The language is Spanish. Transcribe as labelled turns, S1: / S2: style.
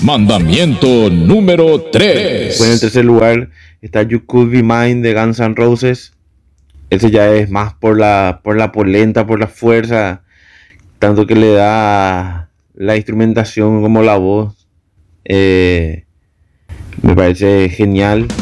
S1: Mandamiento número 3.
S2: Pues en el tercer lugar está You Could Be Mine de Guns N' Roses. Ese ya es más por la polenta, por la fuerza, tanto que le da la instrumentación como la voz. Me parece genial.